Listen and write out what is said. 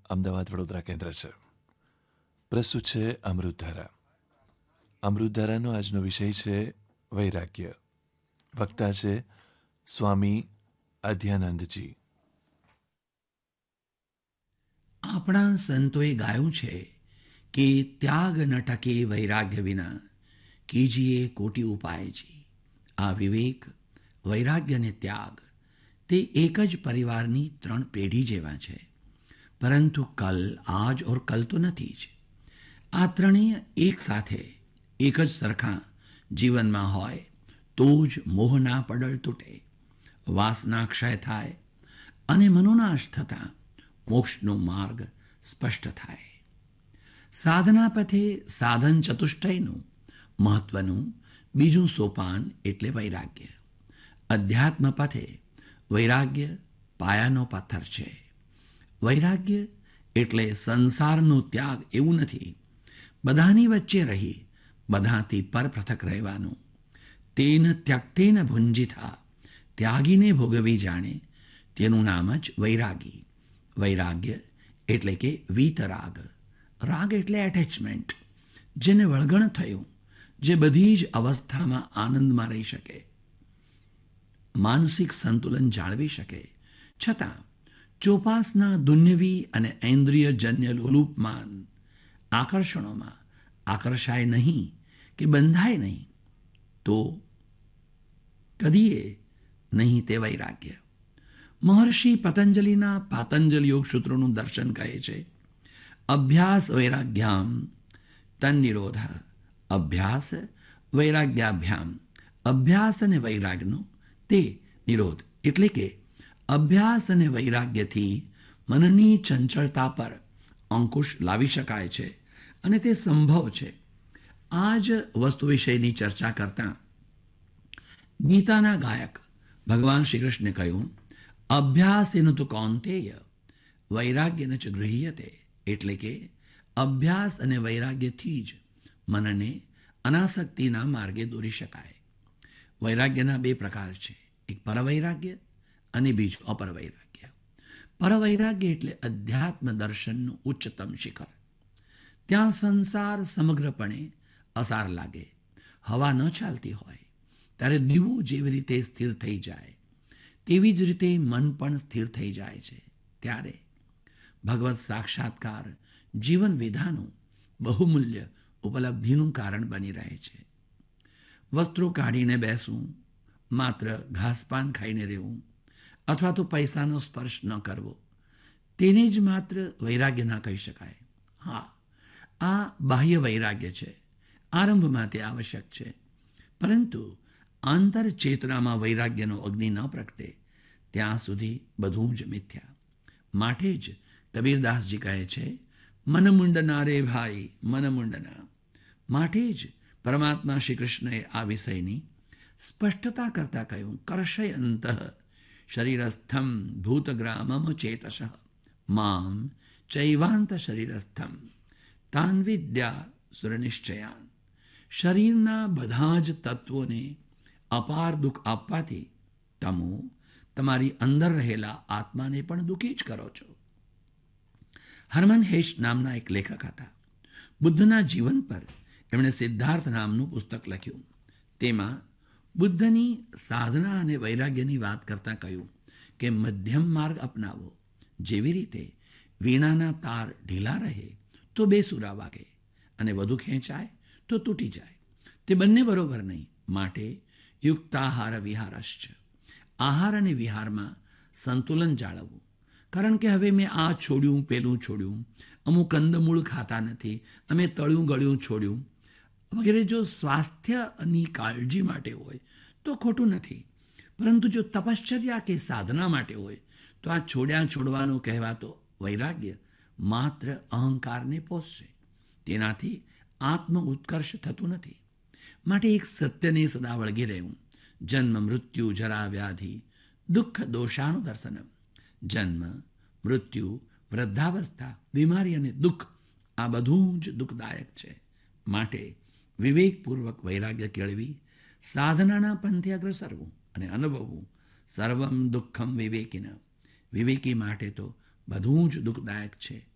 અમદાવાદ વડોદરા કેન્દ્ર છે. પ્રસ્તુત છે અમૃતધારા. અમૃતધારાનો આજનો વિષય છે વૈરાગ્ય. વક્તા છે સ્વામી અધ્યાનંદજી. આપણા સંતોએ ગાયું છે કે ત્યાગ ન ટકે વૈરાગ્ય વિના, કીજીએ કોટી ઉપાયજી. આ વિવેક, વૈરાગ્ય અને ત્યાગ તે એક જ પરિવારની 3 પેઢી જેવા છે. પરંતુ કલ, આજ ઓર કલ તો નથી જ. આ ત્રણેય એક સાથે એક જ સરખા જીવનમાં હોય તો જ મોહના પડળ તૂટે, વાસના ક્ષય થાય અને મનોનાશ થતાં મોક્ષનો માર્ગ સ્પષ્ટ થાય. સાધના પથે સાધન ચતુષ્ટયનું મહત્વનું બીજું સોપાન એટલે વૈરાગ્ય. અધ્યાત્મ પથે વૈરાગ્ય પાયાનો પથ્થર છે. વૈરાગ્ય એટલે સંસારનો ત્યાગ એવું નથી. બધાની વચ્ચે રહી બધાથી પરપૃથક રહેવાનું. તેન ત્યક્તેન ભુંજિથા, ત્યાગીને ભોગવી જાણે, તેનું નામ જ વૈરાગી. વૈરાગ્ય એટલે કે વીતરાગ. રાગ એટલે એટેચમેન્ટ, જેને વળગણ થયું, જે બધી જ અવસ્થામાં આનંદમાં રહી શકે, માનસિક સંતુલન જાળવી શકે, છતાં ચોપાસના દુન્યવી અને ઐન્દ્રિયજન્ય લોલુપમાન આકર્ષણોમાં આકર્ષાય નહીં કે બંધાય નહીં, તો કદીએ નહીં તે વૈરાગ્ય. મહર્ષિ પતંજલિના પાતંજલ યોગ સૂત્રોનું દર્શન કહે છે, અભ્યાસ વૈરાગ્યામ તન્નિરોધ. અભ્યાસ વૈરાગ્યાભ્યામ. અભ્યાસ અને વૈરાગ્યનો તે નિરોધ, એટલે કે અભ્યાસ અને વૈરાગ્યથી મનની ચંચળતા પર અંકુશ લાવી શકાય છે અને તે સંભવ છે. આ જ વસ્તુ વિષયની ચર્ચા કરતા ગીતાના ગાયક ભગવાન શ્રી કૃષ્ણે કહ્યું, અભ્યાસેન તુ કૌંતેય વૈરાગ્યન ચ ગૃહ્યતે. એટલે કે અભ્યાસ અને વૈરાગ્યથી જ મનને અનાસક્તિના માર્ગે દોરી શકાય. વૈરાગ્યના 2 પ્રકાર છે, એક પરવૈરાગ્ય અને બીજું અપરવૈરાગ્ય. પરવૈરાગ્ય એટલે અધ્યાત્મ દર્શનનું ઉચ્ચતમ શિખર. ત્યાં સંસાર સમગ્રપણે અસાર લાગે. હવા ન ચાલતી હોય ત્યારે દીવું જેવી રીતે સ્થિર થઈ જાય, તેવી જ રીતે મન પણ સ્થિર થઈ જાય છે. ત્યારે ભગવત સાક્ષાત્કાર જીવન વિધાનું બહુમૂલ્ય ઉપલબ્ધિનું કારણ બની રહે છે. વસ્ત્રો કાઢીને બેસવું, માત્ર ઘાસપાન ખાઈને રહેવું, અથવા તો પૈસાનો સ્પર્શ ન કરવો, તેને જ માત્ર વૈરાગ્ય ના કહી શકાય. હા, આ બાહ્ય વૈરાગ્ય છે, આરંભમાં તે આવશ્યક છે, પરંતુ આંતર ચેતનામાં વૈરાગ્યનો અગ્નિ ન પ્રગટે ત્યાં સુધી બધું જ મિથ્યા. માટે જ કબીરદાસજી કહે છે, મન મુંડના રે ભાઈ મન મુંડના. માટે જ પરમાત્મા શ્રી કૃષ્ણએ આ વિષયની સ્પષ્ટતા કરતા કહ્યું, કર્ષયંત શરીરસ્થમ ભૂતગ્રામમ ચેતસ મામ ચૈવાંત શરીરસ્થમ તાન વિદ્યા સુરનિશ્ચયાન. શરીરના બધા જ તત્વોને અપાર દુઃખ આપવાથી તમો તમારી અંદર રહેલા આત્માને પણ દુઃખી જ કરો છો. હરમન હેશ નામના એક લેખક હતા. બુદ્ધના જીવન પર એમણે સિદ્ધાર્થ નામનું પુસ્તક લખ્યું. તેમાં બુદ્ધની સાધના અને વૈરાગ્યની વાત કરતાં કહ્યું કે મધ્યમ માર્ગ અપનાવો. જેવી રીતે વીણાના તાર ઢીલા રહે તો બેસુરા વાગે અને વધુ ખેંચાય તો તૂટી જાય, તે બંને બરોબર નહીં. માટે યુક્તાહાર વિહારશ્ચ. આહાર અને વિહારમાં સંતુલન જાળવવું. કારણ કે હવે મેં આ છોડ્યું, પેલું છોડ્યું, અમુક કંદમૂળ ખાતા નથી, અમે તળ્યું ગળ્યું છોડ્યું વગેરે જો સ્વાસ્થ્યની કાળજી માટે હોય તો ખોટું નથી, પરંતુ જો તપશ્ચર્યા કે સાધના માટે હોય તો આ છોડવાનો કહેવાતો વૈરાગ્ય માત્ર અહંકારને પોષશે. તેનાથી આત્મ ઉત્કર્ષ થતું નથી. માટે એક સત્યને સદા વળગી રહેવું. જન્મ મૃત્યુ જરા વ્યાધિ દુઃખ દોષાનું દર્શનમ. જન્મ, મૃત્યુ, વૃદ્ધાવસ્થા, બીમારી અને દુઃખ આ બધું જ દુઃખદાયક છે. માટે વિવેકપૂર્વક વૈરાગ્ય કેળવી સાધનાના પંથે અગ્રસરવું અને અનુભવવું. સર્વમ દુઃખમ વિવેકિના. વિવેકી માટે તો બધું જ દુઃખદાયક છે.